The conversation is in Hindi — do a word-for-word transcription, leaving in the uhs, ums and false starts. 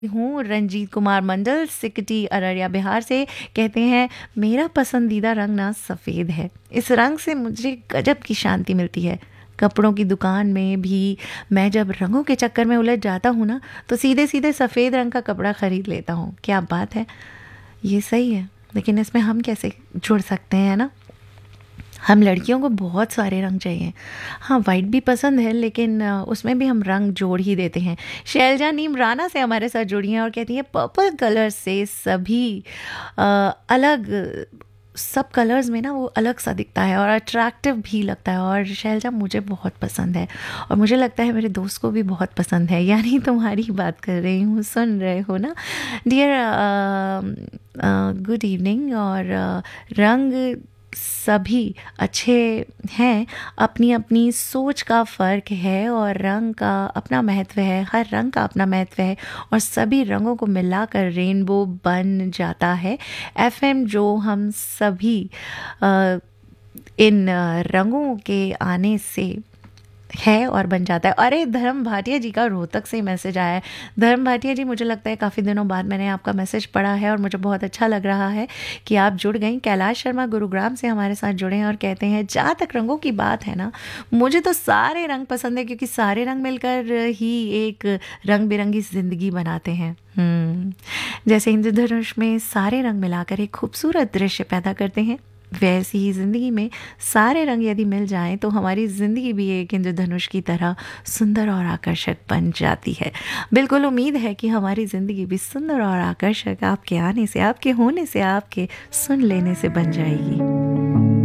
हूँ रंजीत कुमार मंडल, सिकटी अररिया बिहार से। कहते हैं मेरा पसंदीदा रंग ना सफ़ेद है। इस रंग से मुझे गजब की शांति मिलती है। कपड़ों की दुकान में भी मैं जब रंगों के चक्कर में उलझ जाता हूँ ना, तो सीधे सीधे सफ़ेद रंग का कपड़ा ख़रीद लेता हूँ। क्या बात है, ये सही है। लेकिन इसमें हम कैसे जुड़ सकते हैं ना? हम लड़कियों को बहुत सारे रंग चाहिए। हाँ, वाइट भी पसंद है, लेकिन अ, उसमें भी हम रंग जोड़ ही देते हैं। शैलजा नीम राना से हमारे साथ जुड़ी हैं और कहती हैं पर्पल कलर से सभी अ, अलग सब कलर्स में ना वो अलग सा दिखता है और अट्रैक्टिव भी लगता है। और शैलजा मुझे बहुत पसंद है और मुझे लगता है मेरे दोस्त को भी बहुत पसंद है। यानी तुम्हारी बात कर रही हूँ, सुन रहे हो ना डियर। Good evening. और अ, रंग सभी अच्छे हैं, अपनी अपनी सोच का फ़र्क है और रंग का अपना महत्व है। हर रंग का अपना महत्व है और सभी रंगों को मिलाकर रेनबो बन जाता है। एफएम जो हम सभी अ, इन अ, रंगों के आने से है और बन जाता है। अरे धर्म भाटिया जी का रोहतक से मैसेज आया है। धर्म भाटिया जी, मुझे लगता है काफ़ी दिनों बाद मैंने आपका मैसेज पढ़ा है और मुझे बहुत अच्छा लग रहा है कि आप जुड़ गई। कैलाश शर्मा गुरुग्राम से हमारे साथ जुड़े हैं और कहते हैं जहाँ तक रंगों की बात है ना, मुझे तो सारे रंग पसंद है, क्योंकि सारे रंग मिलकर ही एक रंग बिरंगी ज़िंदगी बनाते हैं। हम्म जैसे इंद्रधनुष में सारे रंग मिलाकर एक खूबसूरत दृश्य पैदा करते हैं, वैसी ही ज़िंदगी में सारे रंग यदि मिल जाएं तो हमारी ज़िंदगी भी एक इंद्रधनुष की तरह सुंदर और आकर्षक बन जाती है। बिल्कुल उम्मीद है कि हमारी ज़िंदगी भी सुंदर और आकर्षक आपके आने से, आपके होने से, आपके सुन लेने से बन जाएगी।